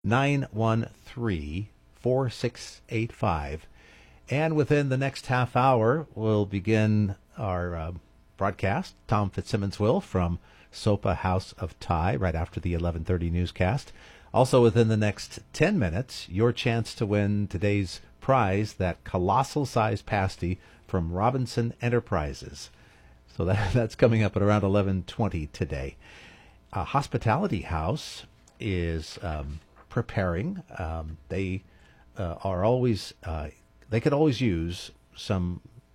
913-4685. And within the next half hour, we'll begin our broadcast. Tom Fitzsimmons will from SOPA House of Thai right after the 11:30 newscast. Also within the next 10 minutes, your chance to win today's prize, that colossal-sized pasty from Robinson Enterprises. So that's coming up at around 11:20 today. Hospitality House is preparing. They are always they could always use some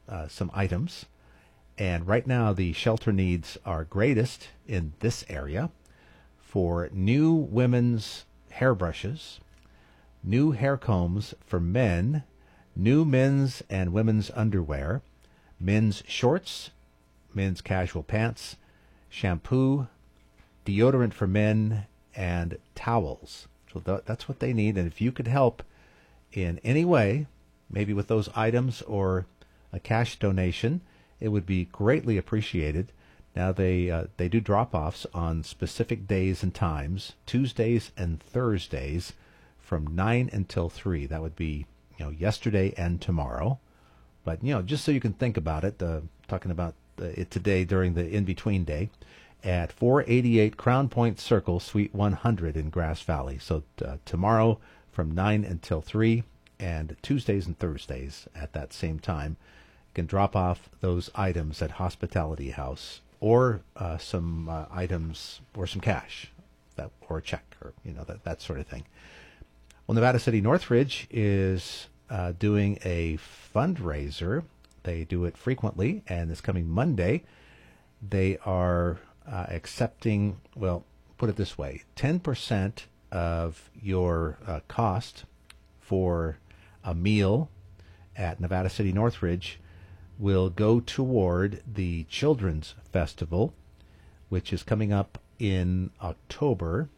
items, and right now the shelter needs are greatest in this area for new women's hairbrushes, new hair combs for men, new men's and women's underwear, men's shorts, men's casual pants, shampoo, deodorant for men, and towels. So that's what they need. And if you could help in any way, maybe with those items or a cash donation, it would be greatly appreciated. Now they do drop-offs on specific days and times, Tuesdays and Thursdays, from 9 until 3. That would be yesterday and tomorrow. But just so you can think about it, talking about it today during the in-between day, at 488 Crown Point Circle, Suite 100 in Grass Valley. So tomorrow from 9 until 3, and Tuesdays and Thursdays at that same time. You can drop off those items at Hospitality House, or some items, or some cash, or a check, or that sort of thing. Well, Nevada City Northridge is doing a fundraiser. They do it frequently, and this coming Monday, they are accepting, well, put it this way, 10% of your cost for a meal at Nevada City Northridge will go toward the Children's Festival, which is coming up in October.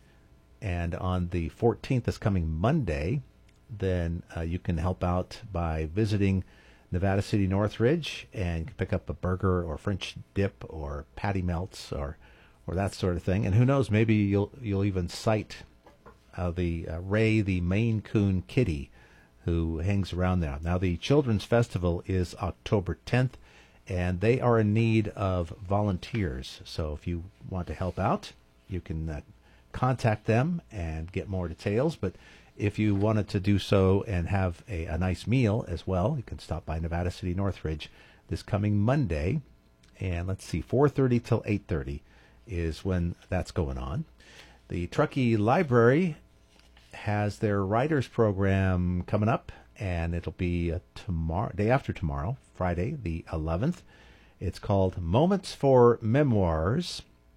And on the 14th, this coming Monday, then you can help out by visiting Nevada City Northridge, and you can pick up a burger or French dip or patty melts or that sort of thing. And who knows, maybe you'll even sight the Ray, the Maine Coon kitty, who hangs around there. Now, the Children's Festival is October 10th, and they are in need of volunteers. So if you want to help out, you can contact them and get more details. But if you wanted to do so and have a nice meal as well, you can stop by Nevada City Northridge this coming Monday. And let's see, 4:30 till 8:30 is when that's going on. The Truckee Library has their writers program coming up, and it'll be day after tomorrow, Friday the 11th. It's called Moments for Memoirs.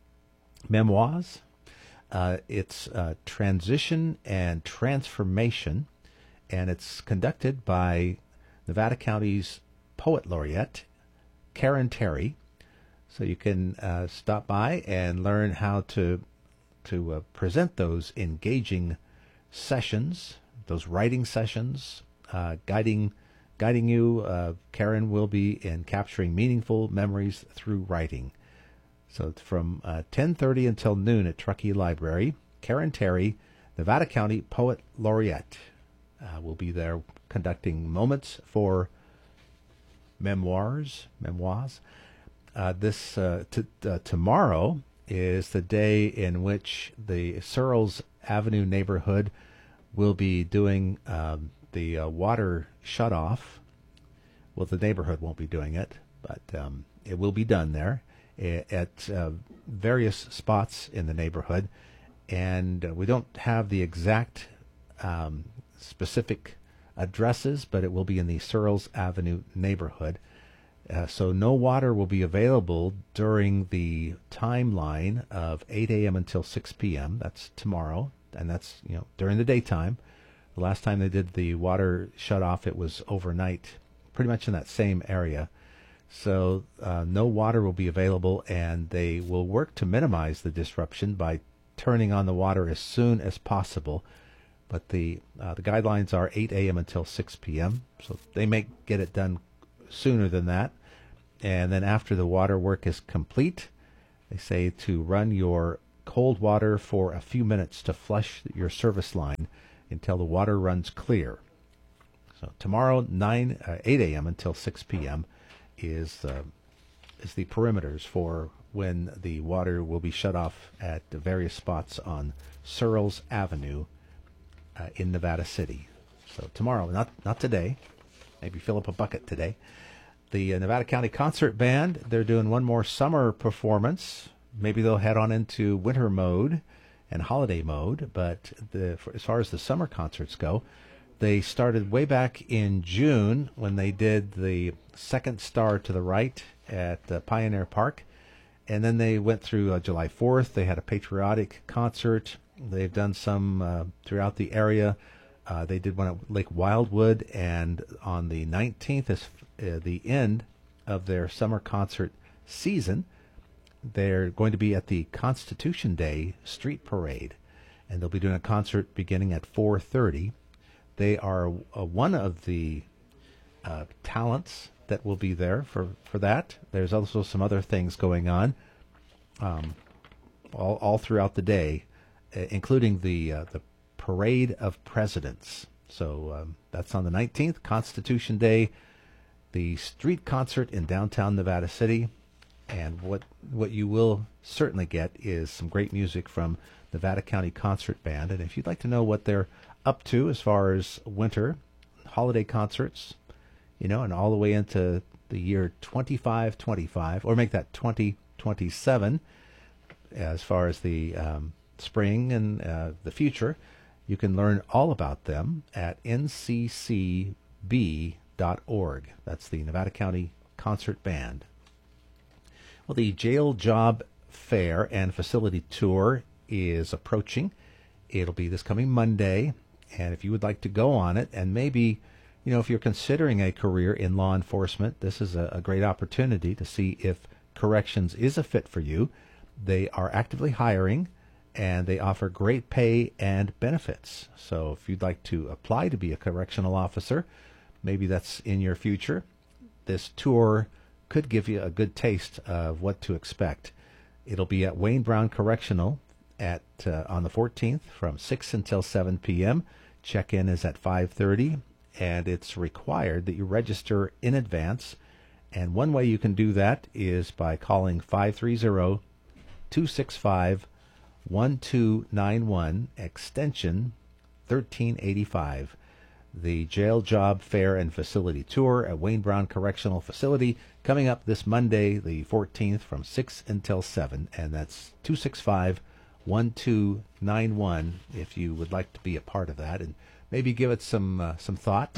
It's transition and transformation, and it's conducted by Nevada County's Poet Laureate, Karen Terry. So you can stop by and learn how to present those engaging sessions, those writing sessions, guiding you. Karen will be in capturing meaningful memories through writing. So it's from 10:30 until noon at Truckee Library. Karen Terry, Nevada County Poet Laureate, will be there conducting Moments for Memoirs. Tomorrow is the day in which the Searles Avenue neighborhood will be doing the water shutoff. Well, the neighborhood won't be doing it, but it will be done there at various spots in the neighborhood. And we don't have the exact specific addresses, but it will be in the Searles Avenue neighborhood. So no water will be available during the timeline of 8 a.m. until 6 p.m. That's tomorrow, and that's during the daytime. The last time they did the water shut off, it was overnight, pretty much in that same area. So no water will be available, and they will work to minimize the disruption by turning on the water as soon as possible. But the guidelines are 8 a.m. until 6 p.m., so they may get it done sooner than that. And then after the water work is complete, they say to run your cold water for a few minutes to flush your service line until the water runs clear. So tomorrow, 8 a.m. until 6 p.m. is the perimeters for when the water will be shut off at the various spots on Searles Avenue in Nevada City. So tomorrow, not today. Maybe fill up a bucket today. The Nevada County Concert Band, they're doing one more summer performance. Maybe they'll head on into winter mode and holiday mode, but as far as the summer concerts go, they started way back in June when they did the Second Star to the Right at Pioneer Park, and then they went through July 4th. They had a patriotic concert. They've done some throughout the area. They did one at Lake Wildwood, and on the 19th is the end of their summer concert season. They're going to be at the Constitution Day Street Parade, and they'll be doing a concert beginning at 4:30. They are one of the talents that will be there for that. There's also some other things going on all throughout the day, including the Parade of Presidents. So that's on the 19th, Constitution Day, the street concert in downtown Nevada City. And what you will certainly get is some great music from Nevada County Concert Band. And if you'd like to know what they're up to as far as winter holiday concerts, and all the way into the year 2525, or make that 2027 as far as the spring and the future, you can learn all about them at nccb.org. That's the Nevada County Concert Band. Well, the Jail Job Fair and Facility Tour is approaching. It'll be this coming Monday, and if you would like to go on it, and maybe, if you're considering a career in law enforcement, this is a great opportunity to see if corrections is a fit for you. They are actively hiring, and they offer great pay and benefits. So if you'd like to apply to be a correctional officer, maybe that's in your future, this tour could give you a good taste of what to expect. It'll be at Wayne Brown Correctional on the 14th from 6 until 7 p.m. Check-in is at 5:30, and it's required that you register in advance. And one way you can do that is by calling 530-265-1291, extension 1385. The Jail Job Fair and Facility Tour at Wayne Brown Correctional Facility coming up this Monday, the 14th, from 6 until 7, and that's 265-1291 if you would like to be a part of that and maybe give it some thought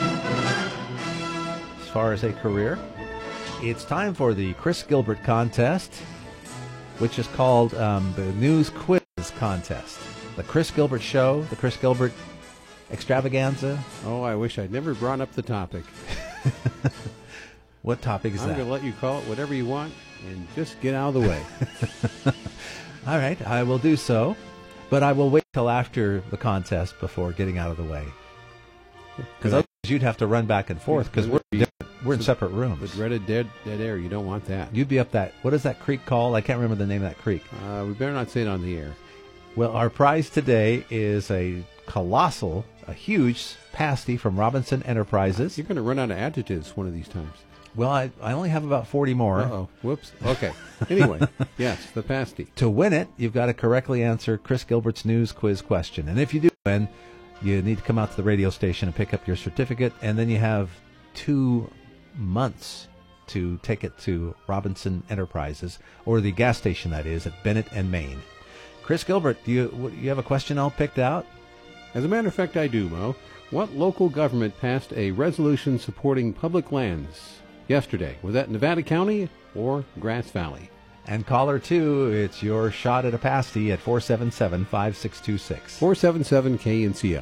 as far as a career. It's time for the Chris Gilbert contest, which is called the News Quiz Contest. The Chris Gilbert Show, the Chris Gilbert Extravaganza. Oh, I wish I'd never brought up the topic. What topic is that? I'm going to let you call it whatever you want and just get out of the way. All right, I will do so, but I will wait till after the contest before getting out of the way. Because otherwise you'd have to run back and forth because we're in separate rooms. With dreaded dead air, you don't want that. You'd be up that, what is that creek called? I can't remember the name of that creek. We better not say it on the air. Well, our prize today is a huge pasty from Robinson Enterprises. You're going to run out of adjectives one of these times. Well, I only have about 40 more. Uh-oh. Whoops. Okay. Anyway, yes, the pasty. To win it, you've got to correctly answer Chris Gilbert's news quiz question. And if you do win, you need to come out to the radio station and pick up your certificate, and then you have 2 months to take it to Robinson Enterprises, or the gas station, that is, at Bennett and Main. Chris Gilbert, do you have a question all picked out? As a matter of fact, I do, Mo. What local government passed a resolution supporting public lands yesterday? Was that Nevada County or Grass Valley? And caller 2, it's your shot at a pasty at 477-5626. 477-KNCO.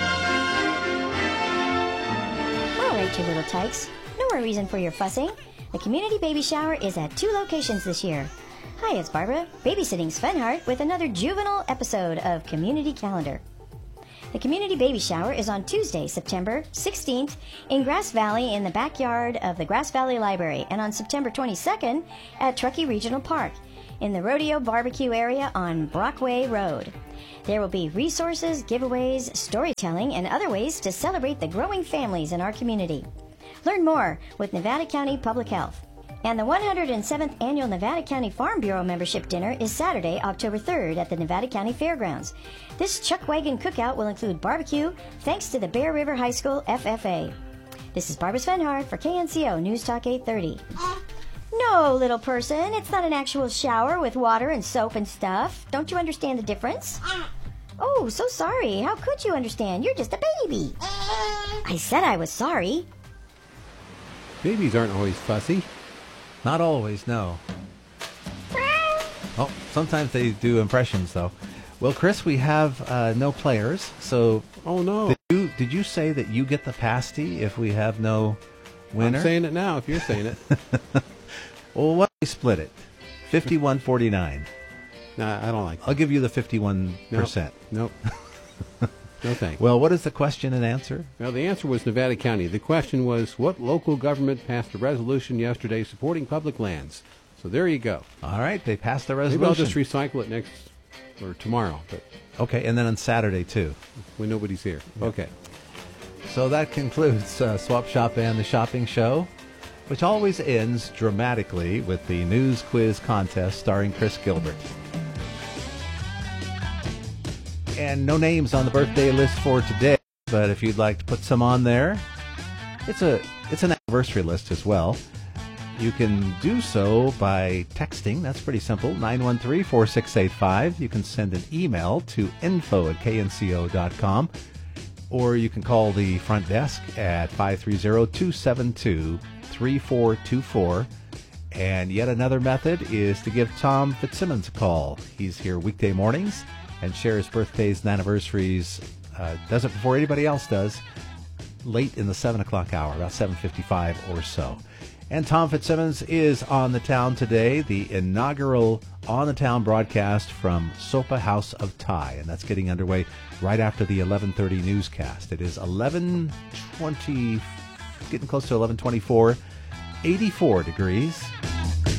All right, you little tykes. No more reason for your fussing. The community baby shower is at 2 locations this year. Hi, it's Barbara, babysitting Sven Hart with another juvenile episode of Community Calendar. The community baby shower is on Tuesday, September 16th in Grass Valley in the backyard of the Grass Valley Library, and on September 22nd at Truckee Regional Park. in the Rodeo Barbecue area on Brockway Road. There will be resources, giveaways, storytelling, and other ways to celebrate the growing families in our community. Learn more with Nevada County Public Health. And the 107th Annual Nevada County Farm Bureau Membership Dinner is Saturday, October 3rd at the Nevada County Fairgrounds. This Chuck Wagon cookout will include barbecue thanks to the Bear River High School FFA. This is Barbara Svenhard for KNCO News Talk 830. No, little person, it's not an actual shower with water and soap and stuff. Don't you understand the difference? Oh, so sorry. How could you understand? You're just a baby. I said I was sorry. Babies aren't always fussy. Not always, no. Oh, sometimes they do impressions, though. Well, Chris, we have no players, so... Oh, no. Did you say that you get the pasty if we have no winner? I'm saying it now if you're saying it. Well, why don't we split it? 51-49. Nah, I don't like that. I'll give you the 51%. Nope. No thanks. Well, what is the question and answer? Well, the answer was Nevada County. The question was, what local government passed a resolution yesterday supporting public lands? So there you go. All right, they passed the resolution. Maybe I'll just recycle it next or tomorrow, but okay, and then on Saturday, too. when nobody's here. Yeah. Okay. So that concludes Swap Shop and the Shopping Show, which always ends dramatically with the news quiz contest starring Chris Gilbert. And no names on the birthday list for today, but if you'd like to put some on there, it's an anniversary list as well. You can do so by texting. That's pretty simple. 913-4685. You can send an email to info@knco.com, or you can call the front desk at 530-272-3424. And yet another method is to give Tom Fitzsimmons a call. He's here weekday mornings and shares birthdays and anniversaries, does it before anybody else does, late in the 7 o'clock hour, about 7:55 or so. And Tom Fitzsimmons is on the town today, the inaugural On the Town broadcast from SOPA House of Thai, and that's getting underway right after the 11:30 newscast. It is 11:20, getting close to 11:24, 84 degrees.